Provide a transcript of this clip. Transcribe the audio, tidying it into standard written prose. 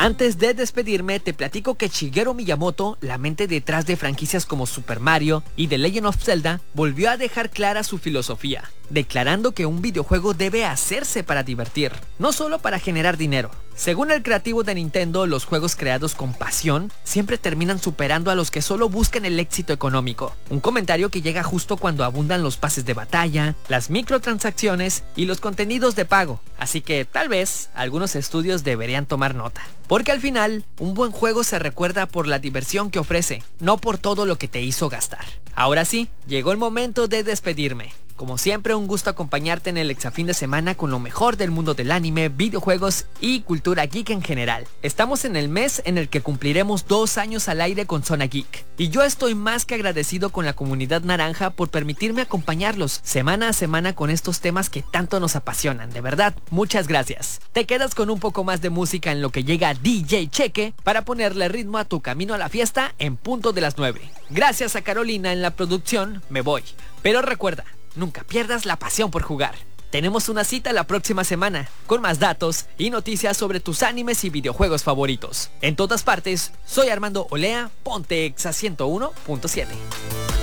Antes de despedirme, te platico que Shigeru Miyamoto, la mente detrás de franquicias como Super Mario y The Legend of Zelda, volvió a dejar clara su filosofía, declarando que un videojuego debe hacerse para divertir, no solo para generar dinero. Según el creativo de Nintendo, los juegos creados con pasión siempre terminan superando a los que solo buscan el éxito económico. Un comentario que llega justo cuando abundan los pases de batalla, las microtransacciones y los contenidos de pago. Así que tal vez algunos estudios deberían tomar nota. Porque al final, un buen juego se recuerda por la diversión que ofrece, no por todo lo que te hizo gastar. Ahora sí, llegó el momento de despedirme. Como siempre, un gusto acompañarte en el Exafín de Semana con lo mejor del mundo del anime, videojuegos y cultura geek en general. Estamos en el mes en el que cumpliremos 2 años al aire con Zona Geek. Y yo estoy más que agradecido con la comunidad naranja por permitirme acompañarlos semana a semana con estos temas que tanto nos apasionan. De verdad, muchas gracias. Te quedas con un poco más de música en lo que llega DJ Cheque para ponerle ritmo a tu camino a la fiesta en punto de las 9. Gracias a Carolina en la producción, me voy. Pero recuerda, nunca pierdas la pasión por jugar. Tenemos una cita la próxima semana, con más datos y noticias sobre tus animes y videojuegos favoritos. En todas partes, soy Armando Olea, ponte Exa 101.7.